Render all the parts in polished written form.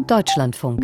Deutschlandfunk.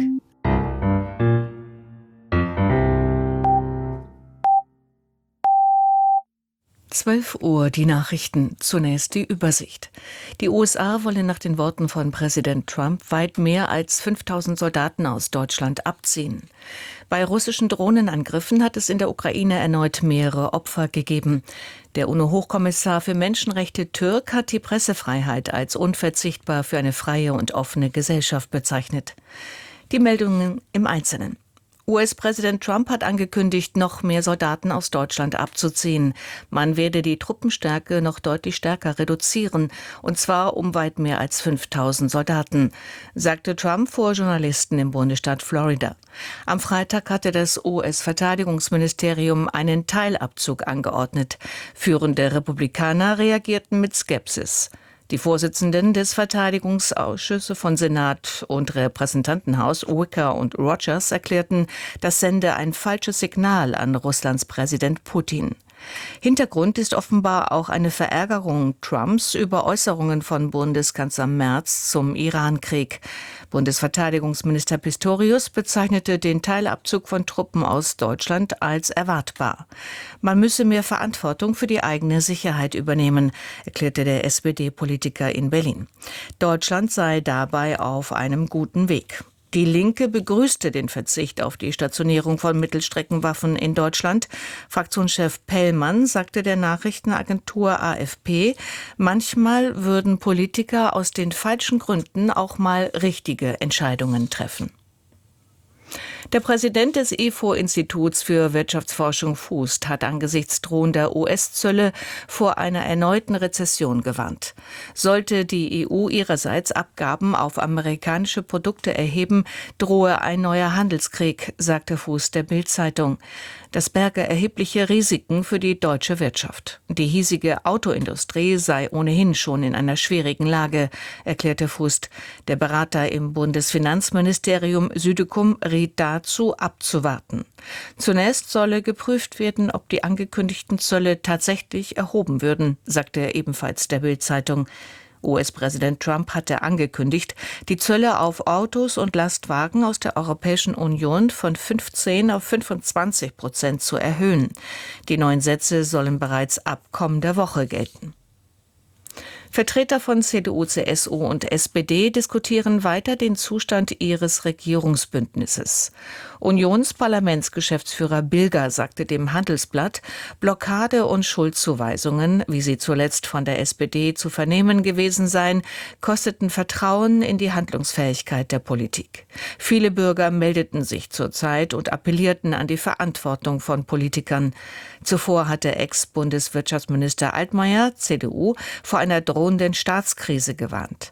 Uhr, die Nachrichten. Zunächst die Übersicht. Die USA wollen nach den Worten von Präsident Trump weit mehr als 5000 Soldaten aus Deutschland abziehen. Bei russischen Drohnenangriffen hat es in der Ukraine erneut mehrere Opfer gegeben. Der UNO-Hochkommissar für Menschenrechte Türk hat die Pressefreiheit als unverzichtbar für eine freie und offene Gesellschaft bezeichnet. Die Meldungen im Einzelnen. US-Präsident Trump hat angekündigt, noch mehr Soldaten aus Deutschland abzuziehen. Man werde die Truppenstärke noch deutlich stärker reduzieren, und zwar um weit mehr als 5000 Soldaten, sagte Trump vor Journalisten im Bundesstaat Florida. Am Freitag hatte das US-Verteidigungsministerium einen Teilabzug angeordnet. Führende Republikaner reagierten mit Skepsis. Die Vorsitzenden des Verteidigungsausschusses von Senat und Repräsentantenhaus, Wicker und Rogers, erklärten, das sende ein falsches Signal an Russlands Präsident Putin. Hintergrund ist offenbar auch eine Verärgerung Trumps über Äußerungen von Bundeskanzler Merz zum Iran-Krieg. Bundesverteidigungsminister Pistorius bezeichnete den Teilabzug von Truppen aus Deutschland als erwartbar. Man müsse mehr Verantwortung für die eigene Sicherheit übernehmen, erklärte der SPD-Politiker in Berlin. Deutschland sei dabei auf einem guten Weg. Die Linke begrüßte den Verzicht auf die Stationierung von Mittelstreckenwaffen in Deutschland. Fraktionschef Pellmann sagte der Nachrichtenagentur AFP, manchmal würden Politiker aus den falschen Gründen auch mal richtige Entscheidungen treffen. Der Präsident des IFO-Instituts für Wirtschaftsforschung Fußt hat angesichts drohender US-Zölle vor einer erneuten Rezession gewarnt. Sollte die EU ihrerseits Abgaben auf amerikanische Produkte erheben, drohe ein neuer Handelskrieg, sagte Fußt der Bild-Zeitung. Das berge erhebliche Risiken für die deutsche Wirtschaft. Die hiesige Autoindustrie sei ohnehin schon in einer schwierigen Lage, erklärte Fußt. Der Berater im Bundesfinanzministerium Südekum riet dazu, abzuwarten. Zunächst solle geprüft werden, ob die angekündigten Zölle tatsächlich erhoben würden, sagte ebenfalls der Bild-Zeitung. US-Präsident Trump hatte angekündigt, die Zölle auf Autos und Lastwagen aus der Europäischen Union von 15 auf 25% zu erhöhen. Die neuen Sätze sollen bereits ab kommender Woche gelten. Vertreter von CDU, CSU und SPD diskutieren weiter den Zustand ihres Regierungsbündnisses. Unionsparlamentsgeschäftsführer Bilger sagte dem Handelsblatt, Blockade und Schuldzuweisungen, wie sie zuletzt von der SPD zu vernehmen gewesen seien, kosteten Vertrauen in die Handlungsfähigkeit der Politik. Viele Bürger meldeten sich zurzeit und appellierten an die Verantwortung von Politikern. Zuvor hatte Ex-Bundeswirtschaftsminister Altmaier, CDU, vor einer drohenden Staatskrise gewarnt.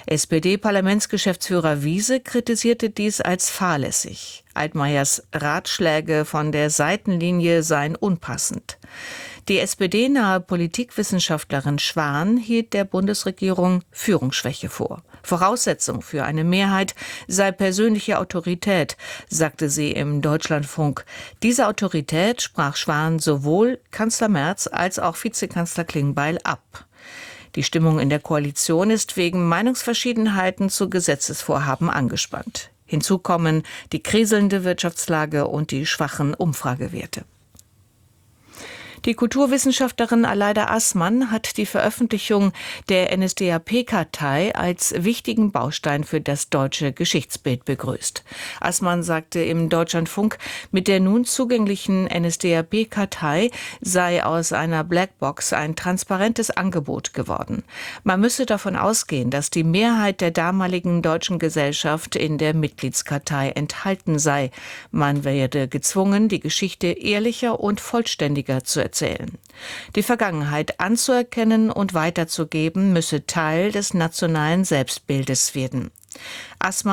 SPD-Parlamentsgeschäftsführer Wiese kritisierte dies als fahrlässig. Altmaiers Ratschläge von der Seitenlinie seien unpassend. Die SPD-nahe Politikwissenschaftlerin Schwan hielt der Bundesregierung Führungsschwäche vor. Voraussetzung für eine Mehrheit sei persönliche Autorität, sagte sie im Deutschlandfunk. Diese Autorität sprach Schwan sowohl Kanzler Merz als auch Vizekanzler Klingbeil ab. Die Stimmung in der Koalition ist wegen Meinungsverschiedenheiten zu Gesetzesvorhaben angespannt. Hinzu kommen die kriselnde Wirtschaftslage und die schwachen Umfragewerte. Die Kulturwissenschaftlerin Aleida Assmann hat die Veröffentlichung der NSDAP-Kartei als wichtigen Baustein für das deutsche Geschichtsbild begrüßt. Assmann sagte im Deutschlandfunk, mit der nun zugänglichen NSDAP-Kartei sei aus einer Blackbox ein transparentes Angebot geworden. Man müsse davon ausgehen, dass die Mehrheit der damaligen deutschen Gesellschaft in der Mitgliedskartei enthalten sei. Man werde gezwungen, die Geschichte ehrlicher und vollständiger zu erzählen. Die Vergangenheit anzuerkennen und weiterzugeben, müsse Teil des nationalen Selbstbildes werden. Assmann